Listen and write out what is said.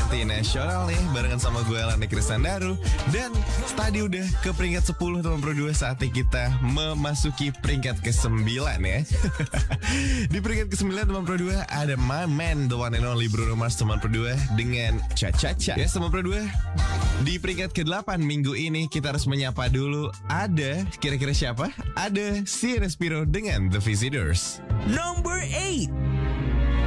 Party Nasional nih, barengan sama gue Lani Kristandaru. Dan tadi udah ke peringkat 10 teman Pro 2, saatnya kita memasuki peringkat ke-9 ya. Di peringkat ke-9 teman Pro 2 ada my man, the one and only Bruno Mars teman Pro 2 dengan Cha Cha Cha. Yes teman Pro 2, di peringkat ke-8 minggu ini kita harus menyapa dulu. Ada kira-kira siapa? Ada si Respiro dengan The Visitors. Number 8.